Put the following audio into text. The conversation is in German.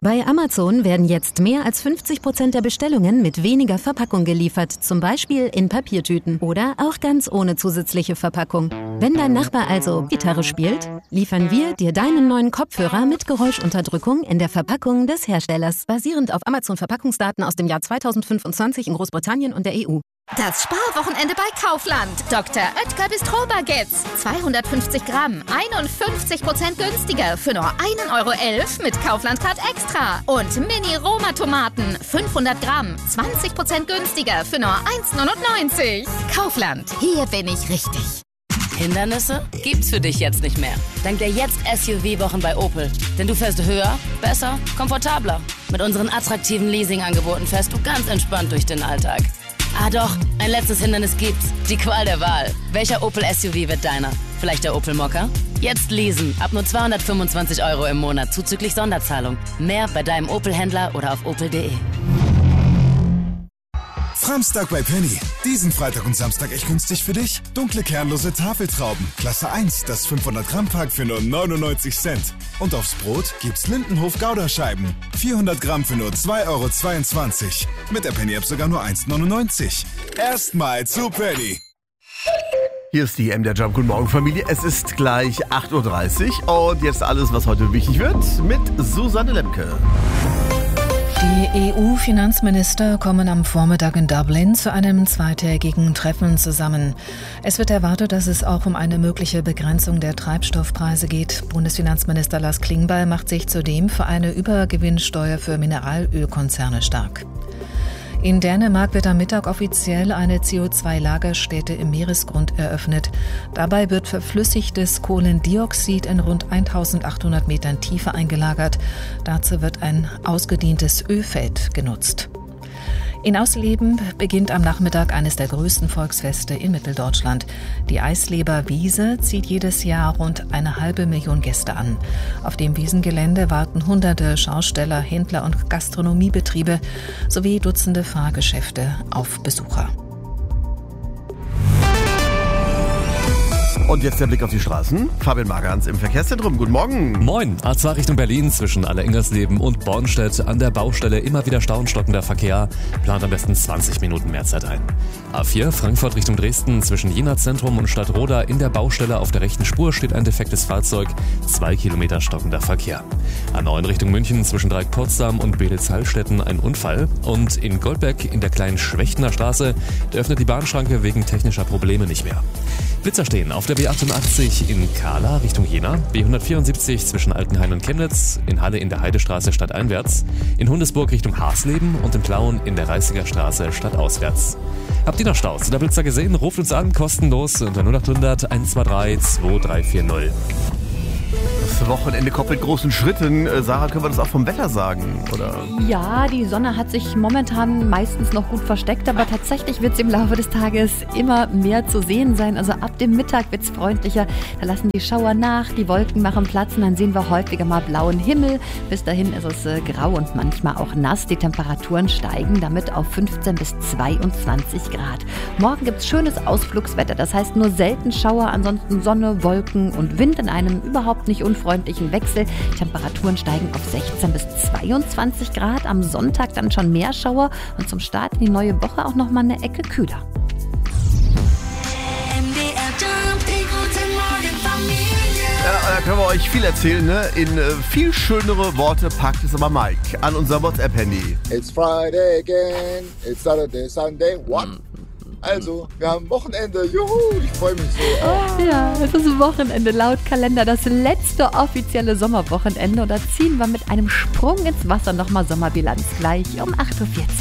Bei Amazon werden jetzt mehr als 50% der Bestellungen mit weniger Verpackung geliefert, zum Beispiel in Papiertüten oder auch ganz ohne zusätzliche Verpackung. Wenn dein Nachbar also Gitarre spielt, liefern wir dir deinen neuen Kopfhörer mit Geräuschunterdrückung in der Verpackung des Herstellers, basierend auf Amazon-Verpackungsdaten aus dem Jahr 2025 in Großbritannien und der EU. Das Sparwochenende bei Kaufland. Dr. Oetker Bistro-Baguettes. 250 Gramm, 51% günstiger für nur 1,11 € mit Kaufland-Card Extra. Und Mini-Roma-Tomaten, 500 Gramm, 20% günstiger für nur 1,99 €. Kaufland, hier bin ich richtig. Hindernisse gibt's für dich jetzt nicht mehr. Dank der Jetzt-SUV-Wochen bei Opel. Denn du fährst höher, besser, komfortabler. Mit unseren attraktiven Leasing-Angeboten fährst du ganz entspannt durch den Alltag. Ah doch, ein letztes Hindernis gibt's. Die Qual der Wahl. Welcher Opel-SUV wird deiner? Vielleicht der Opel Mokka? Jetzt leasen. Ab nur 225 € im Monat zuzüglich Sonderzahlung. Mehr bei deinem Opel-Händler oder auf opel.de. Framstag bei Penny. Diesen Freitag und Samstag echt günstig für dich. Dunkle kernlose Tafeltrauben. Klasse 1, das 500 Gramm Pack für nur 99 Cent. Und aufs Brot gibt's Lindenhof Gouda-Scheiben. 400 Gramm für nur 2,22 €. Mit der Penny-App sogar nur 1,99 €. Erstmal zu Penny. Hier ist die MDR Jump. Guten Morgen, Familie. Es ist gleich 8:30 Uhr und jetzt alles, was heute wichtig wird, mit Susanne Lemke. Die EU-Finanzminister kommen am Vormittag in Dublin zu einem zweitägigen Treffen zusammen. Es wird erwartet, dass es auch um eine mögliche Begrenzung der Treibstoffpreise geht. Bundesfinanzminister Lars Klingbeil macht sich zudem für eine Übergewinnsteuer für Mineralölkonzerne stark. In Dänemark wird am Mittag offiziell eine CO2-Lagerstätte im Meeresgrund eröffnet. Dabei wird verflüssigtes Kohlendioxid in rund 1800 Metern Tiefe eingelagert. Dazu wird ein ausgedientes Ölfeld genutzt. In Ausleben beginnt am Nachmittag eines der größten Volksfeste in Mitteldeutschland. Die Eisleber Wiese zieht jedes Jahr rund 500.000 Gäste an. Auf dem Wiesengelände warten hunderte Schausteller, Händler und Gastronomiebetriebe sowie Dutzende Fahrgeschäfte auf Besucher. Und jetzt der Blick auf die Straßen. Fabian Magerns im Verkehrszentrum. Guten Morgen. Moin. A2 Richtung Berlin zwischen Allerengersleben und Bornstedt. An der Baustelle immer wieder stauenstockender Verkehr. Plant am besten 20 Minuten mehr Zeit ein. A4 Frankfurt Richtung Dresden zwischen Jena Zentrum und Stadtroda. In der Baustelle auf der rechten Spur steht ein defektes Fahrzeug. 2 Kilometer stockender Verkehr. A9 Richtung München zwischen Dreieck-Potsdam und Bedels-Hallstetten ein Unfall. Und in Goldberg in der kleinen Schwächtener Straße, da öffnet die Bahnschranke wegen technischer Probleme nicht mehr. Blitzer stehen auf der B88 in Kahla Richtung Jena, B174 zwischen Altenhain und Chemnitz, in Halle in der Heidestraße stadteinwärts, in Hundesburg Richtung Harsleben und in Plauen in der Reißiger Straße stadtauswärts. Habt ihr noch Staus oder Blitzer gesehen? Ruft uns an, kostenlos unter 0800 123 2340. Das Wochenende kommt mit großen Schritten. Sarah, können wir das auch vom Wetter sagen? Oder? Ja, die Sonne hat sich momentan meistens noch gut versteckt, aber tatsächlich wird es im Laufe des Tages immer mehr zu sehen sein. Also ab dem Mittag wird es freundlicher. Da lassen die Schauer nach, die Wolken machen Platz und dann sehen wir häufiger mal blauen Himmel. Bis dahin ist es grau und manchmal auch nass. Die Temperaturen steigen damit auf 15 bis 22 Grad. Morgen gibt es schönes Ausflugswetter, das heißt nur selten Schauer, ansonsten Sonne, Wolken und Wind in einem überhaupt nicht unfreundlichen Wechsel. Temperaturen steigen auf 16 bis 22 Grad. Am Sonntag dann schon mehr Schauer und zum Start in die neue Woche auch noch mal eine Ecke kühler. Ja, da können wir euch viel erzählen, ne? In viel schönere Worte packt es aber Mike an unser WhatsApp-Handy. It's Friday again, it's Saturday, Sunday, what? Also, wir haben Wochenende, juhu, ich freue mich so. Ja, es ist Wochenende laut Kalender, das letzte offizielle Sommerwochenende und da ziehen wir mit einem Sprung ins Wasser nochmal Sommerbilanz gleich um 8:40 Uhr.